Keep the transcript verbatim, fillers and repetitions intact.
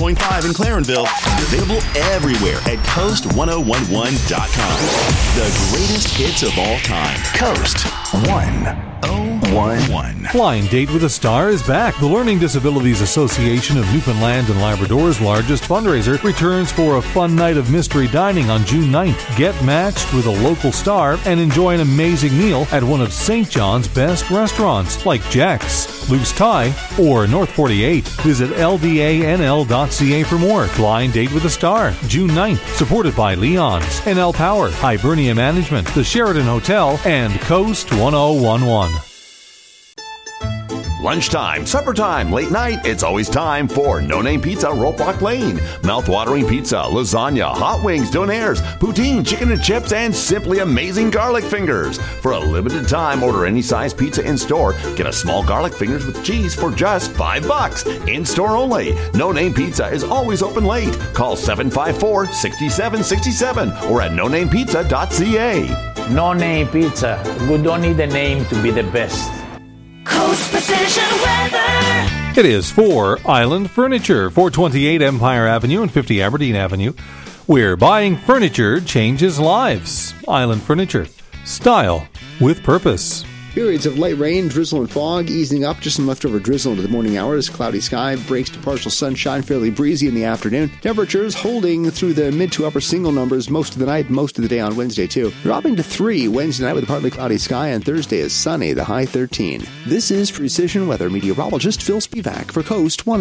point five in Clarenville. Available everywhere at coast ten eleven dot com. The greatest hits of all time. Coast ten eleven. Blind Date with a Star is back. The Learning Disabilities Association of Newfoundland and Labrador's largest fundraiser returns for a fun night of mystery dining on June ninth. Get matched with a local star and enjoy an amazing meal at one of Saint John's best restaurants like Jack's, Luke's Thai, or North forty-eight. Visit L D A N L dot C A for more. Blind Date with a Star, June ninth, supported by Leon's, N L Power, Hibernia Management, the Sheraton Hotel, and Coast ten eleven. Lunchtime, supper time, late night, it's always time for No Name Pizza, Rope Walk Lane. Mouth-watering pizza, lasagna, hot wings, donaires, poutine, chicken and chips, and simply amazing garlic fingers. For a limited time, order any size pizza in-store. Get a small garlic fingers with cheese for just five bucks. In-store only. No Name Pizza is always open late. Call seven five four, six seven six seven or at no name pizza dot c a. No Name Pizza. We don't need a name to be the best. Coast Precision Weather. It is for Island Furniture, four twenty-eight Empire Avenue and fifty Aberdeen Avenue, where buying furniture changes lives. Island Furniture. Style with purpose. Periods of light rain, drizzle, and fog easing up. Just some leftover drizzle into the morning hours. Cloudy sky breaks to partial sunshine, fairly breezy in the afternoon. Temperatures holding through the mid to upper single numbers most of the night, most of the day on Wednesday too. Dropping to three Wednesday night with a partly cloudy sky, and Thursday is sunny, the high thirteen. This is Precision Weather meteorologist Phil Spivak for Coast ten